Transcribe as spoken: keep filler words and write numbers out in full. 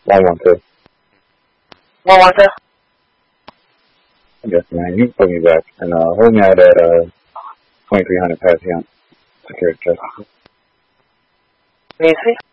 one one two. one one two? Yes, man. You can put me back. And uh, hold me out at uh, twenty-three hundred past Young. Security check. Easy.